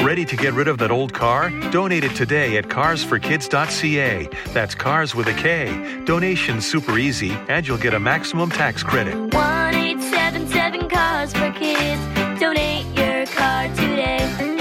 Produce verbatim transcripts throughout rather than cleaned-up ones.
Ready to get rid of that old car? Donate it today at cars for kids dot c a. That's cars with a K. Donation's super easy, and you'll get a maximum tax credit. one eight seven seven cars for kids. Donate your car today.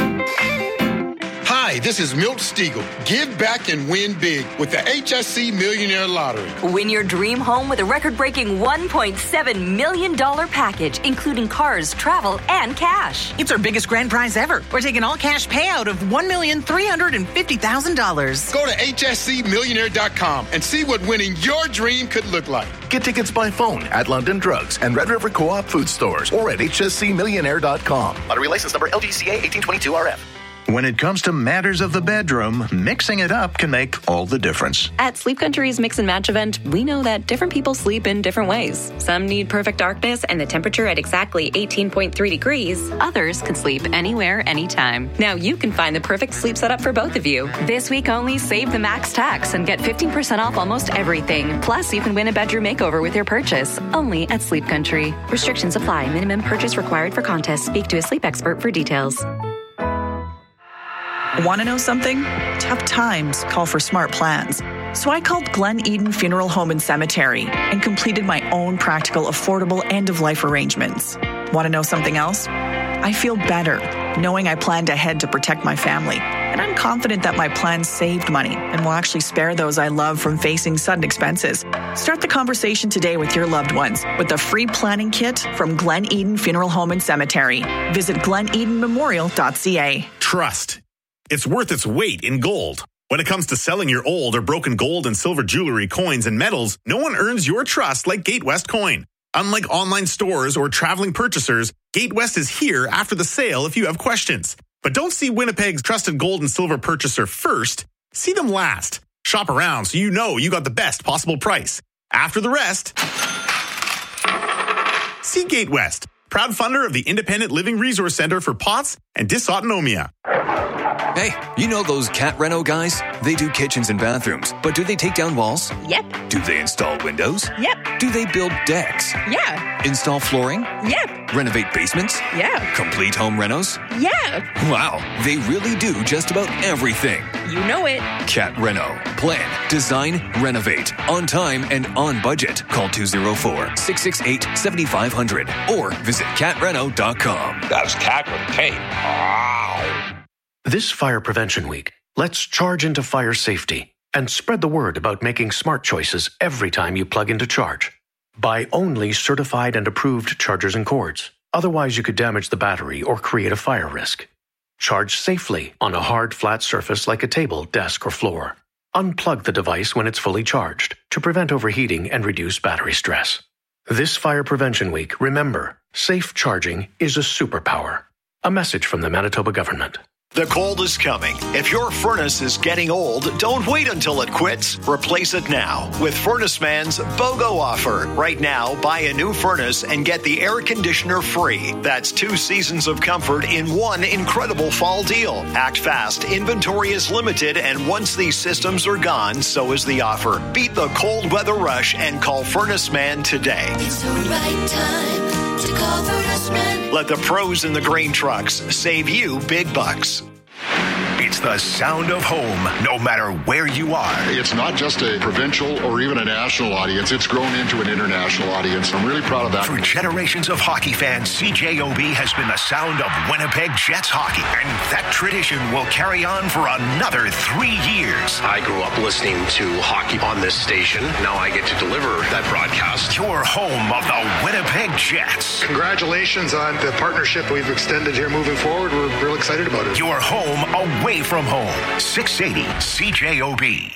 Hi, this is Milt Stiegel. Give back and win big with the H S C Millionaire Lottery. Win your dream home with a record-breaking one point seven million dollars package, including cars, travel, and cash. It's our biggest grand prize ever. We're taking all-cash payout of one million three hundred fifty thousand dollars. Go to H S C millionaire dot com and see what winning your dream could look like. Get tickets by phone at London Drugs and Red River Co-op food stores or at H S C millionaire dot com. Lottery license number L G C A eighteen twenty-two R F. When it comes to matters of the bedroom, mixing it up can make all the difference. At Sleep Country's Mix and Match event, we know that different people sleep in different ways. Some need perfect darkness and the temperature at exactly eighteen point three degrees. Others can sleep anywhere, anytime. Now you can find the perfect sleep setup for both of you. This week only, save the max tax and get fifteen percent off almost everything. Plus, you can win a bedroom makeover with your purchase. Only at Sleep Country. Restrictions apply. Minimum purchase required for contest. Speak to a sleep expert for details. Want to know something? Tough times call for smart plans. So I called Glen Eden Funeral Home and Cemetery and completed my own practical, affordable end-of-life arrangements. Want to know something else? I feel better knowing I planned ahead to protect my family. And I'm confident that my plan saved money and will actually spare those I love from facing sudden expenses. Start the conversation today with your loved ones with a free planning kit from Glen Eden Funeral Home and Cemetery. Visit glen eden memorial dot c a. Trust. It's worth its weight in gold. When it comes to selling your old or broken gold and silver jewelry, coins, and metals, no one earns your trust like Gatewest Coin. Unlike online stores or traveling purchasers, Gatewest is here after the sale if you have questions. But don't see Winnipeg's trusted gold and silver purchaser first. See them last. Shop around so you know you got the best possible price. After the rest, see Gatewest, proud funder of the Independent Living Resource Center for P O T S and Dysautonomia. Hey, you know those Cat Reno guys? They do kitchens and bathrooms, but do they take down walls? Yep. Do they install windows? Yep. Do they build decks? Yeah. Install flooring? Yep. Renovate basements? Yeah. Complete home renos? Yeah. Wow, they really do just about everything. You know it. Cat Reno. Plan, design, renovate. On time and on budget. Call two oh four, six six eight, seven five zero zero or visit cat reno dot com. That's cat with a K. Wow. This Fire Prevention Week, let's charge into fire safety and spread the word about making smart choices every time you plug into charge. Buy only certified and approved chargers and cords. Otherwise, you could damage the battery or create a fire risk. Charge safely on a hard, flat surface like a table, desk, or floor. Unplug the device when it's fully charged to prevent overheating and reduce battery stress. This Fire Prevention Week, remember, safe charging is a superpower. A message from the Manitoba government. The cold is coming. If your furnace is getting old, don't wait until it quits. Replace it now with Furnace Man's BOGO offer. Right now, buy a new furnace and get the air conditioner free. That's two seasons of comfort in one incredible fall deal. Act fast. Inventory is limited, and once these systems are gone, so is the offer. Beat the cold weather rush and call Furnace Man today. It's the right time to call Furnace Man. Let the pros in the grain trucks save you big bucks. It's the sound of home, no matter where you are. It's not just a provincial or even a national audience. It's grown into an international audience. I'm really proud of that. For generations of hockey fans, C J O B has been the sound of Winnipeg Jets hockey. And that tradition will carry on for another three years. I grew up listening to hockey on this station. Now I get to deliver that broadcast. Your home of the Winnipeg Jets. Congratulations on the partnership we've extended here moving forward. We're real excited about it. Your home away from home. six eighty C J O B.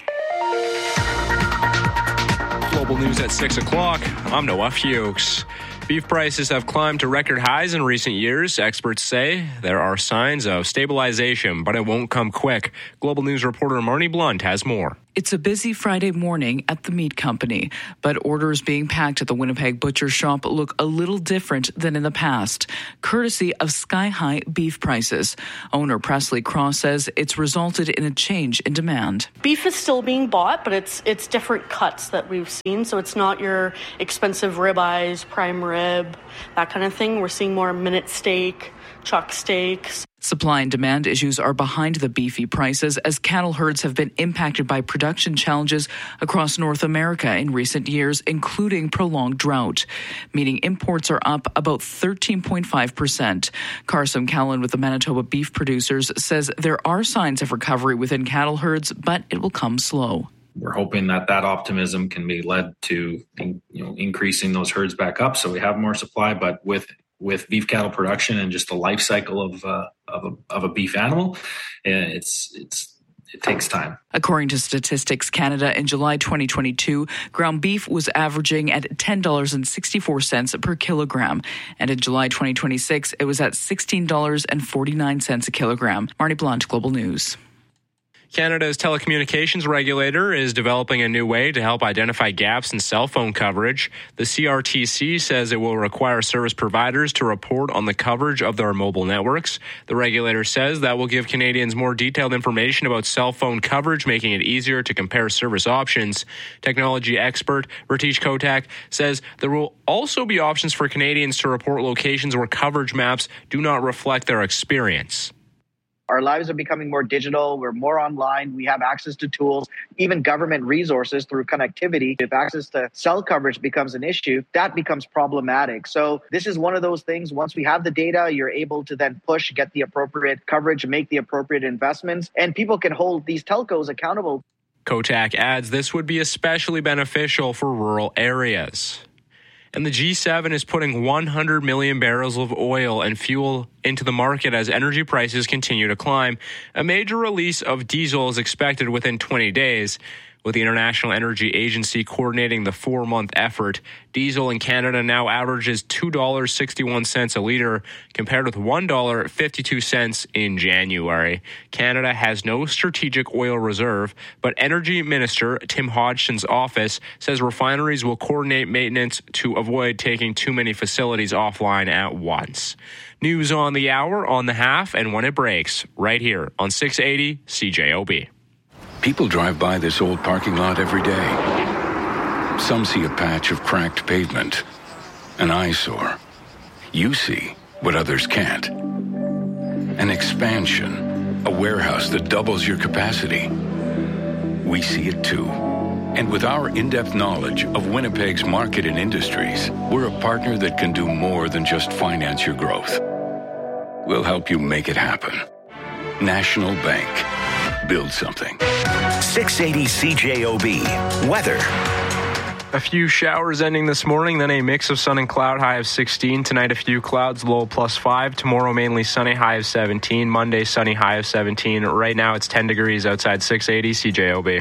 Global news at six o'clock. I'm Noah Fuchs. Beef prices have climbed to record highs in recent years. Experts say there are signs of stabilization, but it won't come quick. Global News reporter Marnie Blunt has more. It's a busy Friday morning at the meat company, but orders being packed at the Winnipeg Butcher Shop look a little different than in the past, courtesy of sky-high beef prices. Owner Presley Cross says it's resulted in a change in demand. Beef is still being bought, but it's it's different cuts that we've seen, so it's not your expensive ribeyes, prime rib, that kind of thing. We're seeing more minute steak, chuck steaks. Supply and demand issues are behind the beefy prices as cattle herds have been impacted by production challenges across North America in recent years, including prolonged drought, meaning imports are up about thirteen point five percent. Carson Callan with the Manitoba Beef Producers says there are signs of recovery within cattle herds, but it will come slow. We're hoping that that optimism can be led to, you know, increasing those herds back up so we have more supply, but with with beef cattle production and just the life cycle of uh, of, a, of a beef animal, it's it's it takes time. According to Statistics Canada, in July twenty twenty-two, ground beef was averaging at ten dollars and sixty-four cents per kilogram, and in July twenty twenty-six, it was at sixteen dollars and forty-nine cents a kilogram. Marnie Blunt, Global News. Canada's telecommunications regulator is developing a new way to help identify gaps in cell phone coverage. The C R T C says it will require service providers to report on the coverage of their mobile networks. The regulator says that will give Canadians more detailed information about cell phone coverage, making it easier to compare service options. Technology expert Ratish Kotak says there will also be options for Canadians to report locations where coverage maps do not reflect their experience. Our lives are becoming more digital. We're more online. We have access to tools, even government resources through connectivity. If access to cell coverage becomes an issue, that becomes problematic. So this is one of those things. Once we have the data, you're able to then push, get the appropriate coverage, make the appropriate investments, and people can hold these telcos accountable. Kotak adds this would be especially beneficial for rural areas. And the G seven is putting one hundred million barrels of oil and fuel into the market as energy prices continue to climb. A major release of diesel is expected within twenty days. With the International Energy Agency coordinating the four-month effort, diesel in Canada now averages two dollars and sixty-one cents a litre, compared with one dollar and fifty-two cents in January. Canada has no strategic oil reserve, but Energy Minister Tim Hodgson's office says refineries will coordinate maintenance to avoid taking too many facilities offline at once. News on the hour, on the half, and when it breaks, right here on six eighty C J O B. People drive by this old parking lot every day. Some see a patch of cracked pavement, an eyesore. You see what others can't. An expansion, a warehouse that doubles your capacity. We see it too. And with our in-depth knowledge of Winnipeg's market and industries, we're a partner that can do more than just finance your growth. We'll help you make it happen. National Bank. Build something. six eighty C J O B. Weather. A few showers ending this morning, then a mix of sun and cloud, high of sixteen. Tonight, a few clouds, low plus five. Tomorrow, mainly sunny, high of seventeen. Monday, sunny, high of seventeen. Right now, it's ten degrees outside six eighty C J O B.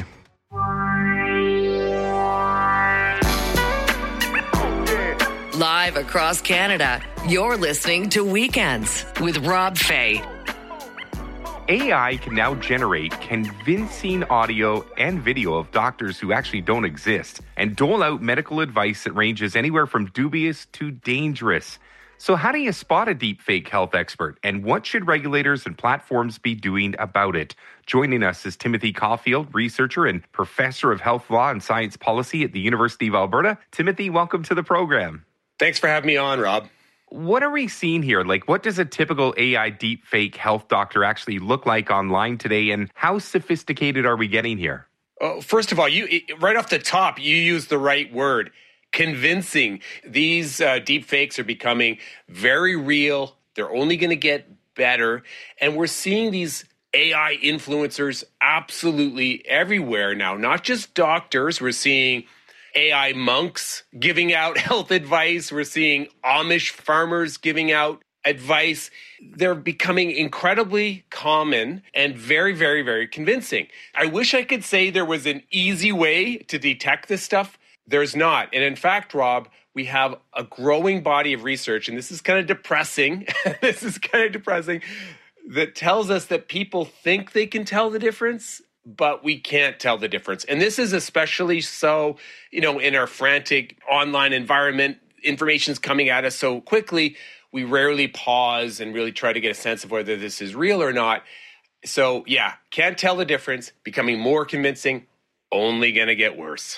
Live across Canada, you're listening to Weekends with Rob Fay. A I can now generate convincing audio and video of doctors who actually don't exist and dole out medical advice that ranges anywhere from dubious to dangerous. So how do you spot a deepfake health expert, and what should regulators and platforms be doing about it? Joining us is Timothy Caulfield, researcher and professor of health law and science policy at the University of Alberta. Timothy, welcome to the program. Thanks for having me on, Rob. What are we seeing here? Like, what does a typical A I deepfake health doctor actually look like online today, and how sophisticated are we getting here? Oh, first of all, you right off the top, you use the right word, convincing. These uh, deepfakes are becoming very real. They're only going to get better. And we're seeing these A I influencers absolutely everywhere now, not just doctors. We're seeing A I monks giving out health advice. We're seeing Amish farmers giving out advice. They're becoming incredibly common and very, very, very convincing. I wish I could say there was an easy way to detect this stuff. There's not. And in fact, Rob, we have a growing body of research, and this is kind of depressing. this is kind of depressing, that tells us that people think they can tell the difference, but we can't tell the difference. And this is especially so, you know, in our frantic online environment. Information's coming at us so quickly, we rarely pause and really try to get a sense of whether this is real or not. So, yeah, can't tell the difference, becoming more convincing, only going to get worse.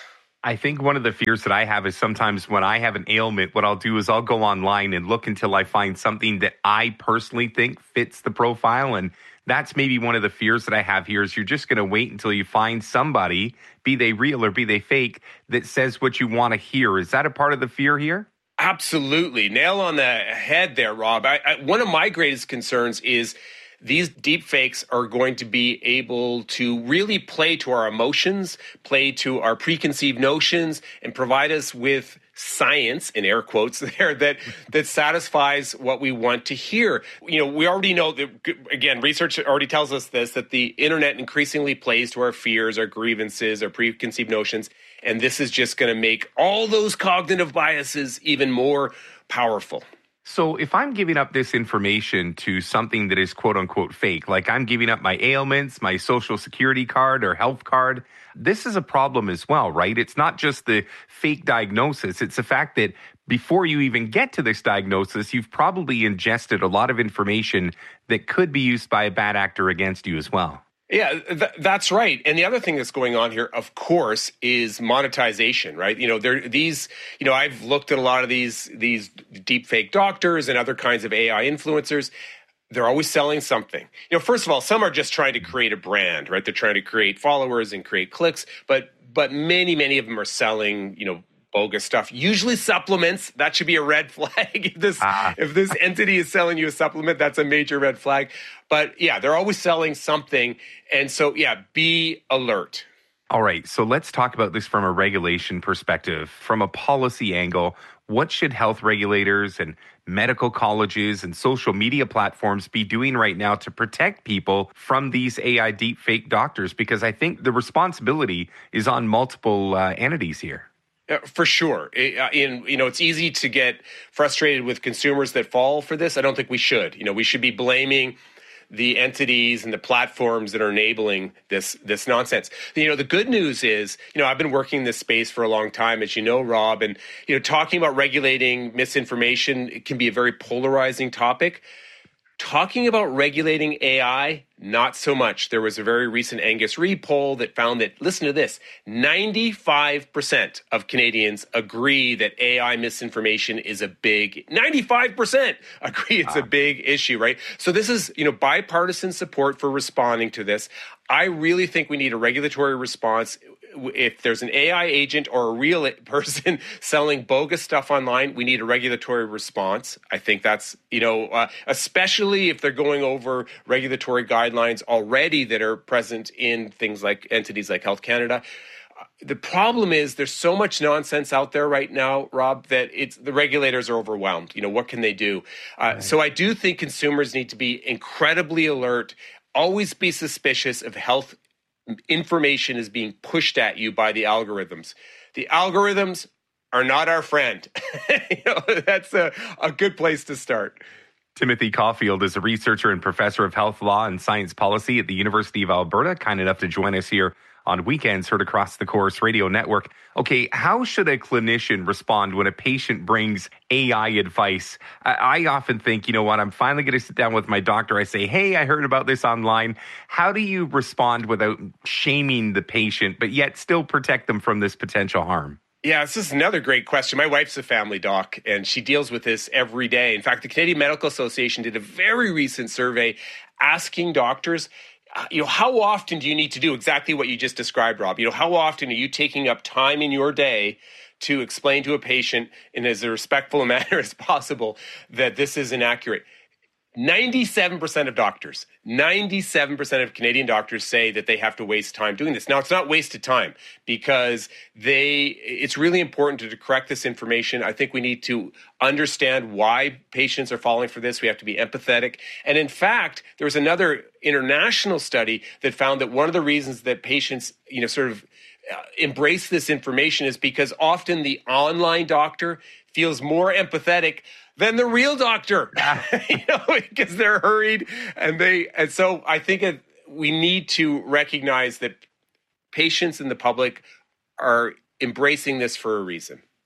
I think one of the fears that I have is sometimes when I have an ailment, what I'll do is I'll go online and look until I find something that I personally think fits the profile. And that's maybe one of the fears that I have here is you're just going to wait until you find somebody, be they real or be they fake, that says what you want to hear. Is that a part of the fear here? Absolutely. Nail on the head there, Rob. I, I, one of my greatest concerns is these deep fakes are going to be able to really play to our emotions, play to our preconceived notions, and provide us with science, in air quotes there, that that satisfies what we want to hear. You know, we already know that, again, research already tells us this, that the internet increasingly plays to our fears, our grievances, our preconceived notions, and this is just going to make all those cognitive biases even more powerful. So if I'm giving up this information to something that is quote unquote fake, like I'm giving up my ailments, my social security card or health card, this is a problem as well, right? It's not just the fake diagnosis. It's the fact that before you even get to this diagnosis, you've probably ingested a lot of information that could be used by a bad actor against you as well. Yeah, th- that's right. And the other thing that's going on here, of course, is monetization, right? You know, there these, you know, I've looked at a lot of these these deep fake doctors and other kinds of A I influencers. They're always selling something. You know, first of all, some are just trying to create a brand, right? They're trying to create followers and create clicks, but but many, many of them are selling, you know, bogus stuff, usually supplements. That should be a red flag. If this ah. if this entity is selling you a supplement, that's a major red flag. But yeah, they're always selling something. And so, yeah, be alert. All right. So let's talk about this from a regulation perspective. From a policy angle, what should health regulators and medical colleges and social media platforms be doing right now to protect people from these A I deepfake doctors? Because I think the responsibility is on multiple uh, entities here. Uh, for sure. It, uh, in, you know, it's easy to get frustrated with consumers that fall for this. I don't think we should. You know, we should be blaming the entities and the platforms that are enabling this this nonsense. You know, the good news is, you know, I've been working in this space for a long time, as you know, Rob, and, you know, talking about regulating misinformation, it can be a very polarizing topic. Talking about regulating A I, not so much. There was a very recent Angus Reid poll that found that, listen to this, ninety-five percent of Canadians agree that A I misinformation is a big, ninety-five percent agree it's wow. a big issue, right? So this is, you know, bipartisan support for responding to this. I really think we need a regulatory response. If there's an A I agent or a real person selling bogus stuff online, we need a regulatory response. I think that's, you know, uh, especially if they're going over regulatory guidelines already that are present in things like entities like Health Canada. The problem is there's so much nonsense out there right now, Rob, that it's the regulators are overwhelmed. You know, what can they do? Uh, right. So I do think consumers need to be incredibly alert, always be suspicious of health information is being pushed at you by the algorithms. The algorithms are not our friend. You know, that's a, a good place to start. Timothy Caulfield is a researcher and professor of health law and science policy at the University of Alberta, kind enough to join us here on Weekends, heard across the Corus Radio Network. Okay, how should a clinician respond when a patient brings A I advice? I, I often think, you know what, I'm finally going to sit down with my doctor. I say, hey, I heard about this online. How do you respond without shaming the patient, but yet still protect them from this potential harm? Yeah, this is another great question. My wife's a family doc, and she deals with this every day. In fact, the Canadian Medical Association did a very recent survey asking doctors, you know, how often do you need to do exactly what you just described, Rob? You know, how often are you taking up time in your day to explain to a patient in as respectful a manner as possible that this is inaccurate? ninety-seven percent of doctors, ninety-seven percent of Canadian doctors say that they have to waste time doing this. Now, it's not wasted time because they. It's really important to correct this information. I think we need to understand why patients are falling for this. We have to be empathetic. And in fact, there was another international study that found that one of the reasons that patients, you know, sort of uh, embrace this information is because often the online doctor feels more empathetic than the real doctor, you know, because they're hurried. And they, and so I think it, we need to recognize that patients and the public are embracing this for a reason.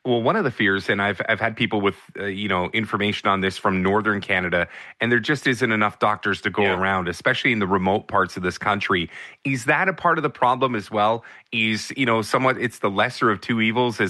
Well, one of the fears, and I've I've had people with uh, you know information on this from northern Canada, and there just isn't enough doctors to go yeah. around, especially in the remote parts of this country. Is that a part of the problem as well? Is you know somewhat it's the lesser of two evils, as